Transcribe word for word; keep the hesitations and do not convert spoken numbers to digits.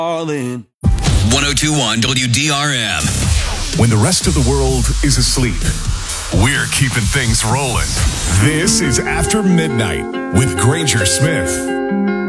Darling. one oh two point one W D R M. When the rest of the world is asleep, we're keeping things rolling. This is After Midnight with Granger Smith.